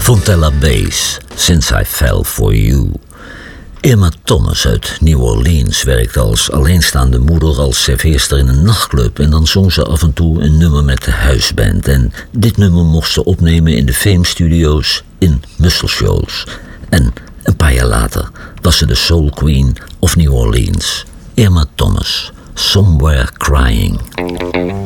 Fontella Bass, Since I Fell For You. Irma Thomas uit New Orleans werkte als alleenstaande moeder als serveerster in een nachtclub en dan zong ze af en toe een nummer met de huisband. En dit nummer mocht ze opnemen in de Fame Studios in Muscle Shoals. En een paar jaar later was ze de Soul Queen of New Orleans. Irma Thomas, Somewhere Crying.